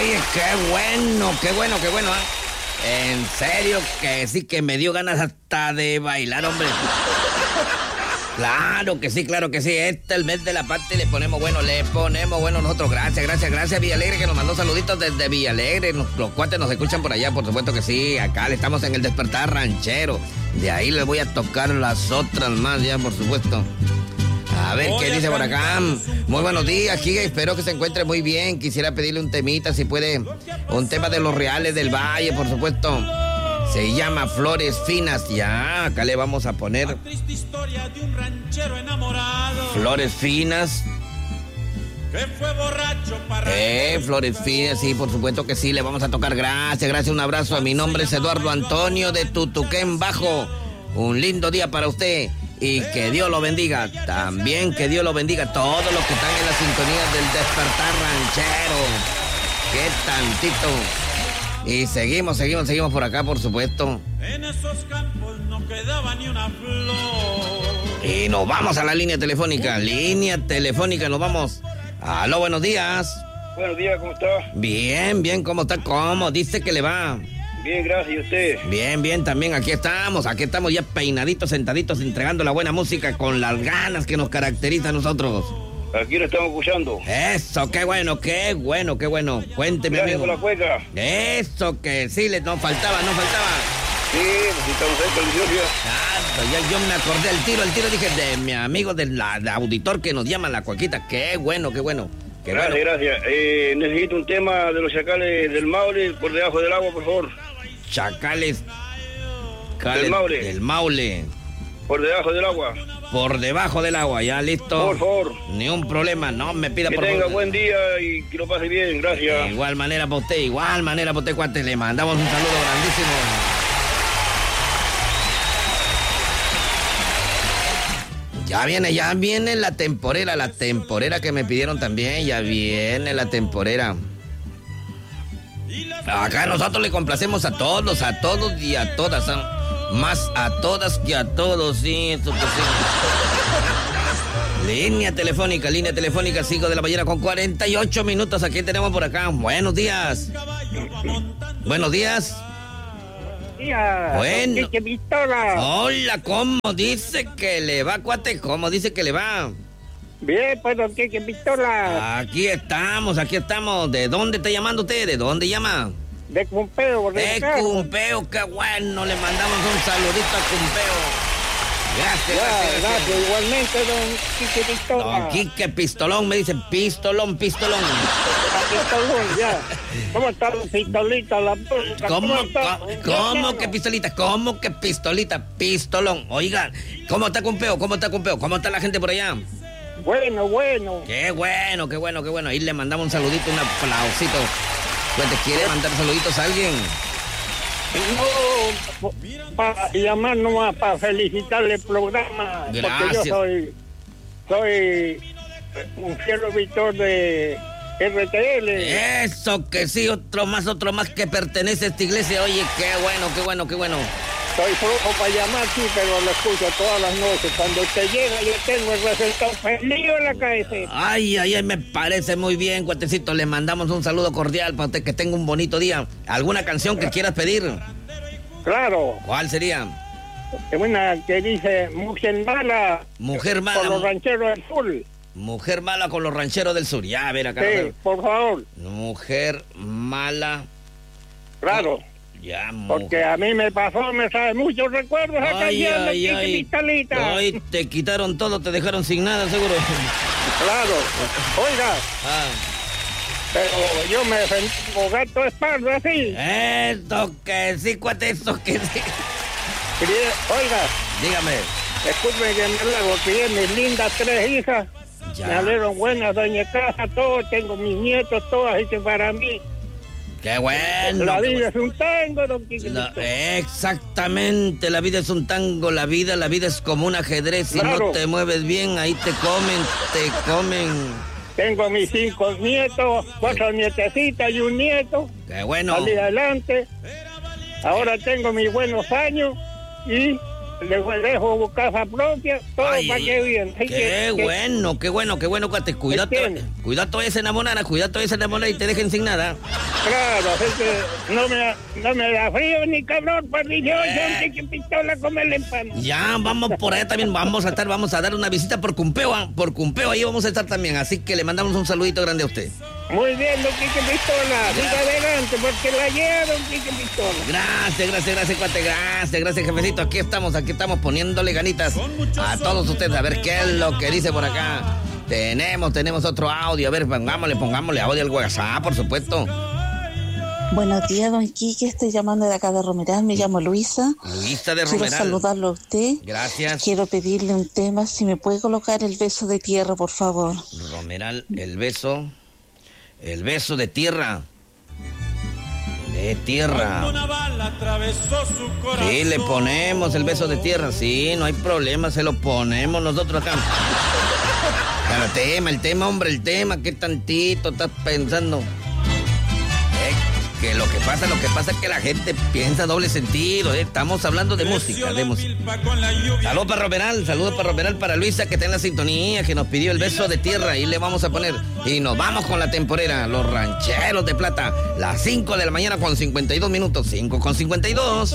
Oye, qué bueno, qué bueno, qué bueno, ¿eh? En serio que sí que me dio ganas hasta de bailar, hombre. Claro que sí, claro que sí. Este es el mes de la patria y le ponemos bueno nosotros. Gracias Villalegre, que nos mandó saluditos desde Villalegre. Los cuates nos escuchan por allá, por supuesto que sí. Acá le estamos en el Despertar Ranchero. De ahí les voy a tocar las otras más ya, por supuesto. A ver qué dice por acá. Muy buenos días, Giga. Espero que se encuentre muy bien. Quisiera pedirle un temita, si puede. Un tema de los Reales del Valle, por supuesto. Se llama Flores Finas. Ya, acá le vamos a poner. La triste historia de un ranchero enamorado. Flores Finas. Que fue borracho para... Flores Finas, sí, por supuesto que sí. Le vamos a tocar. Gracias. Un abrazo. Mi nombre es Eduardo Antonio de Tutuquén Bajo. Un lindo día para usted. Y que Dios lo bendiga. También que Dios lo bendiga a todos los que están en la sintonía del Despertar Ranchero. Qué tantito. Y seguimos por acá, por supuesto. En esos campos no quedaba ni una flor. Y nos vamos a la línea telefónica. Nos vamos. Aló, buenos días. Buenos días, ¿cómo está? Bien, ¿cómo está? ¿Cómo? Dice que le va. Bien, gracias, ¿y usted? Bien, también aquí estamos ya peinaditos, sentaditos, entregando la buena música con las ganas que nos caracteriza a nosotros. Aquí lo estamos escuchando. Eso, qué bueno. Cuénteme, gracias amigo. por la cueca. Eso que sí, nos faltaba. Sí, necesitamos ahí con Dios. Claro, ya yo me acordé al tiro dije, de mi amigo del auditor que nos llama la cuequita. Qué bueno. Gracias. Necesito un tema de los chacales del Maule por debajo del agua, por favor. Chacales del Maule. Por debajo del agua. Por debajo del agua, ya listo. Por favor. Ni un problema, no me pida por favor. Que tenga buen día y que lo pase bien, gracias. De igual manera para usted, cuate. Le mandamos un saludo grandísimo. Ya viene la temporera que me pidieron también, ya viene la temporera. Acá nosotros le complacemos a todos y a todas, ¿eh? Más a todas que a todos, sí, eso que sí. Línea telefónica, 5 de la mañana con 48 minutos, aquí tenemos por acá. Buenos días. Bueno. Bueno. Hola, ¿cómo dice que le va, cuate? ¿Cómo dice que le va? Bien, pues, don Quique Pistola. Aquí estamos. ¿De dónde está llamando usted? ¿De dónde llama? De Cumpeo. De Cumpeo, qué bueno. Le mandamos un saludito a Cumpeo. Gracias. Igualmente, don Quique Pistola. Don Quique Pistolón, me dicen pistolón. Pistolón, ya. ¿Cómo está la pistolita? ¿Cómo que pistolita? ¿Cómo que pistolita? Pistolón. Oigan, ¿cómo está Cumpeo? ¿Cómo está la gente por allá? Bueno. Qué bueno. Ahí le mandamos un saludito, un aplausito. ¿Te quiere mandar saluditos a alguien? No, para llamar nomás, para felicitarle el programa. Gracias. Porque yo soy un fiel auditor de RTL. Eso que sí, otro más que pertenece a esta iglesia. Oye, qué bueno. Soy flojo para llamar, sí, pero lo escucho todas las noches. Cuando usted llega, yo tengo el resultado feliz en la cabeza. Ay, me parece muy bien, cuatecito. Le mandamos un saludo cordial para usted, que tenga un bonito día. ¿Alguna canción que quieras pedir? Claro. ¿Cuál sería? Es una que dice Mujer Mala. Con los Rancheros del Sur. Mujer Mala con los Rancheros del Sur. Ya, a ver acá. Sí, por favor. Mujer Mala. Claro. Ya, porque a mí me pasó, me sabe muchos recuerdos acá allá en la Ay, te quitaron todo, te dejaron sin nada, seguro. Claro. Oiga. Pero yo me defendí como gato de espalda, así. Eso que sí, cuate, eso que sí. Oiga. Dígame. Escúcheme que me hago que mis lindas 3 hijas. Ya. Me salieron buenas, doña casa, todo. Tengo mis nietos, todos, así que para mí. ¡Qué bueno! La vida es un tango, don Quique. Exactamente, la vida es un tango, la vida es como un ajedrez. Si no te mueves bien, ahí te comen. Tengo mis 5 nietos, 4 nietecitas y un nieto. ¡Qué bueno! Salí adelante. Ahora tengo mis buenos años y le dejo casa propia, todo Ay, para que bien. Qué bueno, cuate. Cuidado, todavía se enamora y te dejen sin nada. Claro, así que no me da frío ni calor, perrillo, yo que pistola comerle en pan. Ya, vamos por allá también, vamos a dar una visita por Cumpeo, ahí vamos a estar también, así que le mandamos un saludito grande a usted. Muy bien, don Quique Pistola, siga adelante, porque la lleva don Quique Pistola. Gracias, cuate, gracias, jefecito, aquí estamos poniéndole ganitas a todos ustedes, a ver qué es lo que dice por acá. Tenemos otro audio, a ver, pongámosle audio al WhatsApp, por supuesto. Buenos días, don Quique, estoy llamando de acá de Romeral, me llamo Luisa. Luisa de Romeral. Quiero saludarlo a usted. Gracias. Quiero pedirle un tema, si me puede colocar el beso de tierra, por favor. Romeral, el beso de tierra. De tierra. Sí, le ponemos el beso de tierra, sí, no hay problema, se lo ponemos nosotros acá. El tema, ¿qué tantito estás pensando? Que lo que pasa es que la gente piensa doble sentido, Estamos hablando de música. Saludos para Romeral, para Luisa, que está en la sintonía, que nos pidió el beso de tierra, y le vamos a poner, y nos vamos con la temporera, los rancheros de plata, las 5 de la mañana con 52 minutos, 5:52.